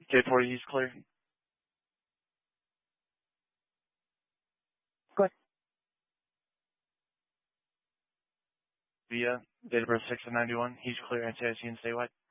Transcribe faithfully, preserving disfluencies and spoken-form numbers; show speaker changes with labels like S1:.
S1: K forty, he's clear.
S2: Go ahead.
S1: Via date of birth six of ninety-one. He's clear N C I C and statewide.